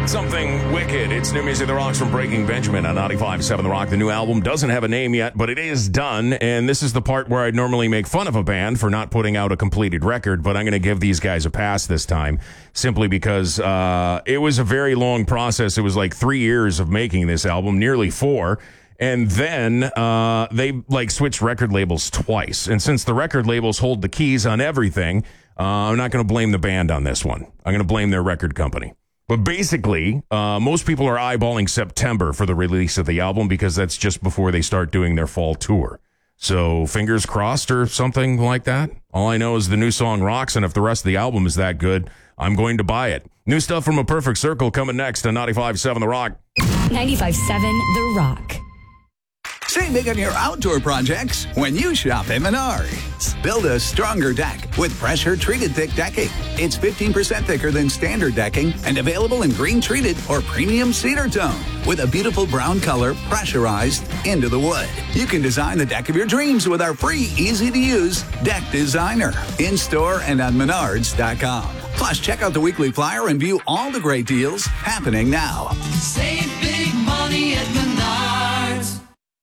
Something wicked. It's new music that rocks from Breaking Benjamin on 95.7 The Rock. The new album doesn't have a name yet, but it is done. And this is the part where I'd normally make fun of a band for not putting out a completed record, but I'm going to give these guys a pass this time, simply because it was a very long process. It was like 3 years of making this album, nearly 4. And then they switched record labels twice. And since the record labels hold the keys on everything, I'm not going to blame the band on this one. I'm going to blame their record company. But basically, most people are eyeballing September for the release of the album because that's just before they start doing their fall tour. So fingers crossed or something like that. All I know is the new song rocks, and if the rest of the album is that good, I'm going to buy it. New stuff from A Perfect Circle coming next on 95.7 The Rock. 95.7 The Rock. Save big on your outdoor projects when you shop at Menards. Build a stronger deck with pressure-treated thick decking. It's 15% thicker than standard decking and available in green-treated or premium cedar tone with a beautiful brown color pressurized into the wood. You can design the deck of your dreams with our free, easy-to-use Deck Designer in-store and on Menards.com. Plus, check out the weekly flyer and view all the great deals happening now. Save big money at Menards.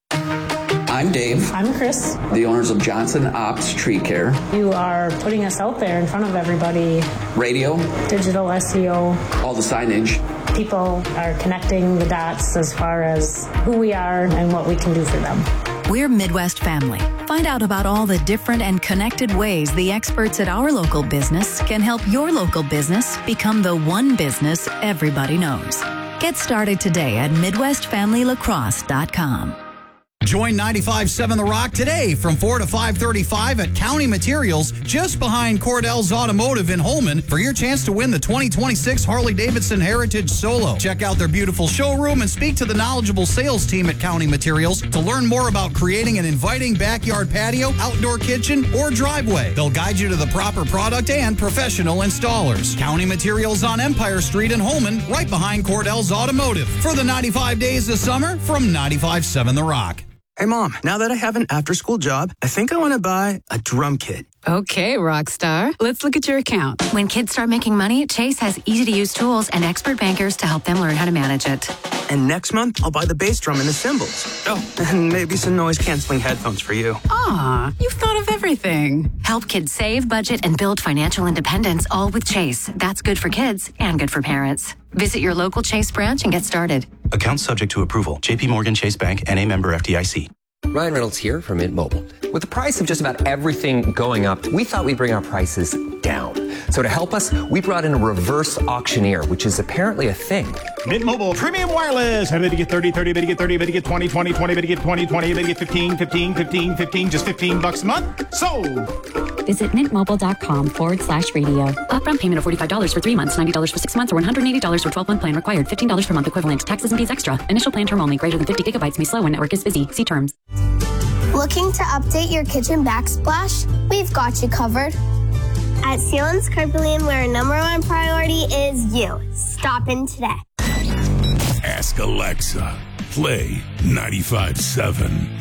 I'm Dave. I'm Chris. The owners of Johnson Ops Tree Care. You are putting us out there in front of everybody. Radio. Digital SEO. All the signage. People are connecting the dots as far as who we are and what we can do for them. We're Midwest Family. Find out about all the different and connected ways the experts at our local business can help your local business become the one business everybody knows. Get started today at MidwestFamilyLacrosse.com. Join 95.7 The Rock today from 4 to 5:35 at County Materials, just behind Cordell's Automotive in Holman, for your chance to win the 2026 Harley-Davidson Heritage Solo. Check out their beautiful showroom and speak to the knowledgeable sales team at County Materials to learn more about creating an inviting backyard patio, outdoor kitchen, or driveway. They'll guide you to the proper product and professional installers. County Materials on Empire Street in Holman, right behind Cordell's Automotive. For the 95 days of summer from 95.7 The Rock. Hey, Mom, now that I have an after-school job, I think I want to buy a drum kit. Okay, Rockstar. Let's look at your account. When kids start making money, Chase has easy-to-use tools and expert bankers to help them learn how to manage it. And next month, I'll buy the bass drum and the cymbals. Oh, and maybe some noise-canceling headphones for you. Aw, you've thought of everything. Help kids save, budget, and build financial independence, all with Chase. That's good for kids and good for parents. Visit your local Chase branch and get started. Account subject to approval. JP Morgan Chase Bank, N.A. member FDIC. Ryan Reynolds here from Mint Mobile. With the price of just about everything going up, we thought we'd bring our prices down. So to help us, we brought in a reverse auctioneer, which is apparently a thing. Mint Mobile Premium Wireless. How did you get 30, 30, bid you get 30, bid you get 20, 20, 20, bid you get 20, 20, bid you get 15, 15, 15, 15, just $15 a month? Sold! Visit mintmobile.com/radio. Upfront payment of $45 for 3 months, $90 for 6 months, or $180 for 12-month plan required. $15 per month equivalent. Taxes and fees extra. Initial plan term only. Greater than 50 gigabytes may slow when network is busy. See terms. Looking to update your kitchen backsplash? We've got you covered. At Sealands Carpelian, where our number one priority is you. Stop in today. Ask Alexa. Play 95.7.